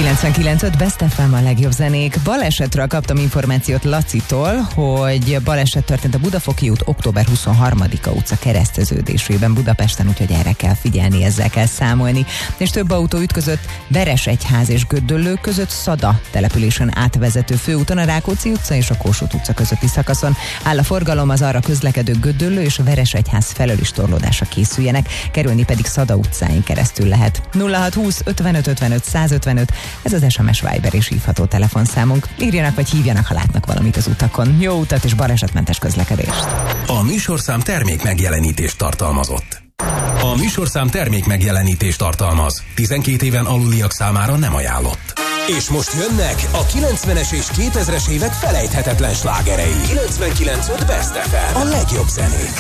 99.5 Best FM, a legjobb zenék. Balesetről kaptam információt Lacitól, hogy baleset történt a Budafoki út október 23-a utca kereszteződésében Budapesten, úgyhogy erre kell figyelni, ezzel kell számolni. És több autó ütközött Veresegyház és Gödöllő között Szada településen átvezető főúton, a Rákóczi utca és a Kossuth utca közötti szakaszon áll a forgalom, az arra közlekedő Gödöllő és a Veresegyház felől is torlódásra készüljenek, kerülni pedig Szada utcáin keresztül lehet. 0620 55 55 155, ez az SMS, Viber és hívható telefonszámunk. Írjanak vagy hívjanak, ha látnak valamit az utakon. Jó utat és balesetmentes közlekedést! A műsorszám termék megjelenítést tartalmazott. A műsorszám termék megjelenítést tartalmaz. 12 éven aluliak számára nem ajánlott. És most jönnek a 90-es és 2000-es évek felejthetetlen slágerei. 99.5 Best FM, a legjobb zenék.